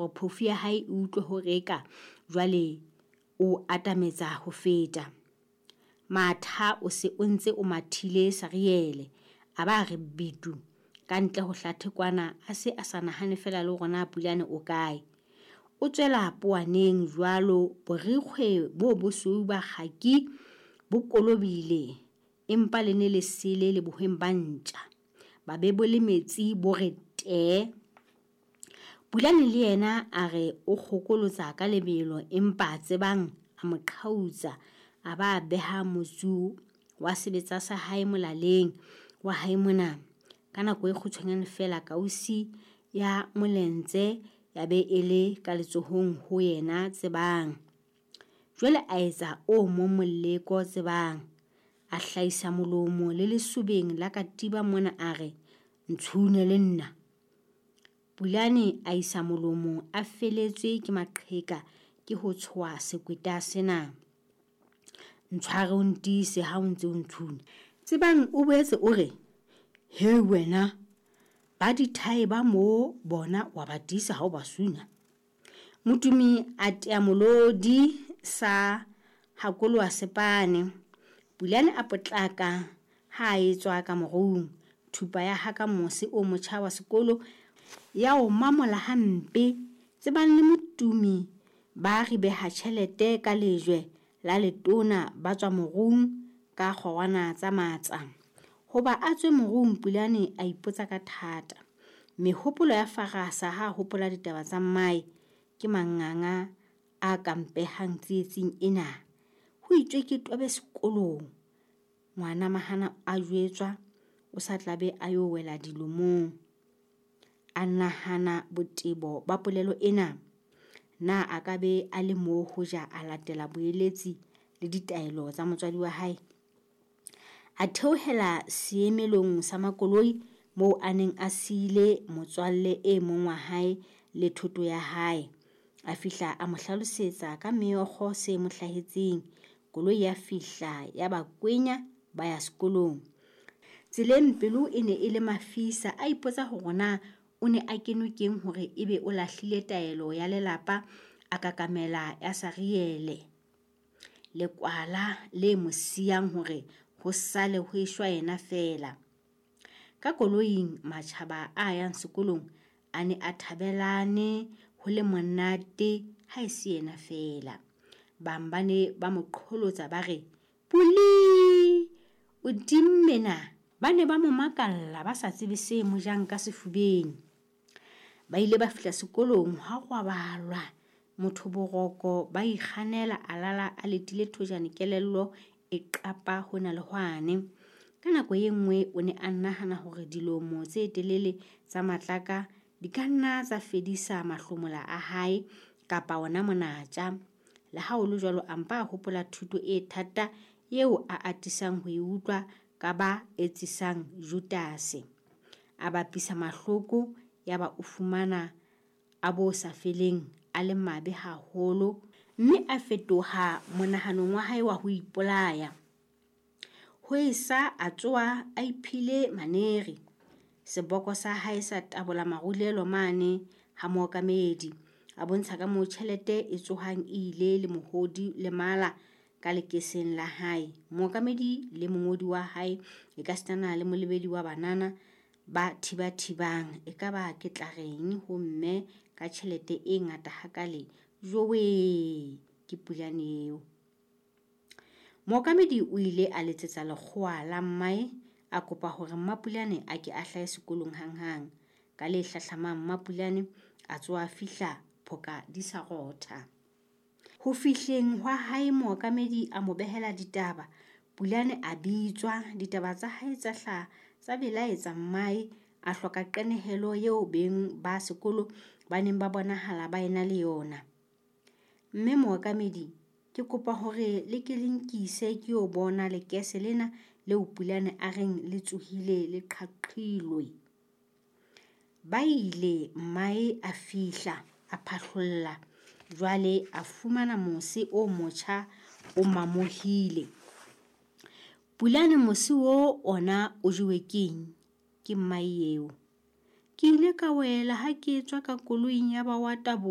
hore phofu ya hae e utlwe ho reka jwale o atametsa ho feta. Matha o se o ntse o mathile Sariele a ba re bitu ka ntle ho hlathekwana a se a sa nahane fela le rona Pulane o kae. O tswela poaneng jwalo borikgwe bo bosweu ba khaki bo kolobile empa le ne le sele le bohweng ba ntja ba be bo le metsi bo re te. Pulane le yena a re o kgokolotsa ka lebelo empa tsebang a mo qhautsa a ba beha motsu wa sebetsa sa hae molaleng wa hae mona. Ka nako e kgutshwanyane fela kausi ya molentse ya be ele ka letsohong ho yena tsebang. Jwale a etsa o momolleko tsebang a hlaisa molomo le lesobeng la katiba mona a re ntshune le nna. Pulane a isa molomo a feletswe ke maqheka ke ho tshwa sekweta sena. Ntshware o ntise ha o ntse o ntshune. Tsebang o boetse o re he wena ba dithae ba mo bona wa batisa ha o ba suna. Motumi a tea molodi sa hakolo wa sepane. Pulane a potlaka ha etswa ka morung. Thupa ya haka mose o motjha wa sekolo ya o mamola hampe. Tsebang le motumi ba re beha tjhelete ka lejwe la letona ba tswa morung ka kgorwana tsa matsa. Hoba a tswe morung Pulane a ipotsa ka thata. Mehopolo ya farasa ha hopola ditaba tsa mmae ke manganga a kampehang tsietsing ena. Ho itswe ke tobe sekolong. Ngwana mahana a jwetswa o sa tlabe a yo wela dilomong. A nahana botebo ba polelo ena. Na a ka be a le mo hoja a latela boeletsi le ditaelo tsa motswadi wa hae. A theohela seemelong sa makoloi moo a neng a siile motswalle e mong wa hae le thoto ya hae. A fihla a mo hlalosetsa ka meokgo se mo hlahetseng. Koloi ya fihla ya ba kwenya ba ya sekolong. Tseleng pelo e ne e le mafisa a ipotsa hore na o ne a kenwe keng hore ebe o lahlile taelo ya lelapa a kakamela ya Sariele. Lekwala le mo siyang hore ho sale ho eshwa yena fela. Ka koloing matjhaba a yang sekolong a ne a thabelane ho le monate ha e se yena fela. Bambane ba mo qholotsa ba re Puli o dimmena. Ba ne ba mo makalla ba sa tsebe se mo jang ka sefubeng. Ba ile ba fihla sekolong ha robalwa. Motho boroko ba ikganela alala a letile thojane kelello e qapa hona le hwane. Ka nako e nngwe o ne a nahana hore dilomo tse telele tsa matlaka di ka nna tsa fedisa mahlomola a hae kapa ona monatja. Le ha o le jwalo ampa hopola thuto e thata eo a atisang ho e utlwa ka ba etsisang Judase. A bapisa mahloko ya ba o fumana a bo sa feleng a le mabe haholo mme a fetoha monahanong wa hae wa ho ipolaya. Ho isa a tsoa a iphile manere. Seboko sa hae sa tabola marulelo mane ha mookamedi a bontsha ka mo tjhelete e tsohang ile le mohodi le mala ka lekeseng la hae. Mookamedi le mongodi wa hae e ka stana le molebedi wa banana ba thiba-thibang. E ka ba ke tla reng ho mme ka tjhelete e ngata hakale jowe ke Pulane eo. Mookamedi o ile a letsetsa lekgowa la mmae a kopa hore Mmapulane a ke a hlae sekolong hanghang. Ka le hlahlamang Mmapulane a tsoa fihla phoka di sa rotha. Ho fihleng hwa hae mookamedi a mo behela ditaba. Pulane a bitswa ditaba tsa hae tsa hlaha tsa belaetsa mmae a hloka qenehelo eo beng ba sekolo ba neng ba bonahala ba ena le yona. Mme mookamedi ke kopa hore le ke linkise ke yo bona lekese lena leo Pulane a reng le tsohile le qhaqilwe. Ba ile mmae a fihla a phahlolla jwale a fumana mose o motjha o mamohile. Pulane mose o ona o jewe keng ke mmae eo. Ke ile ka wela ha ke etswa ka koloing ya ba wa tabo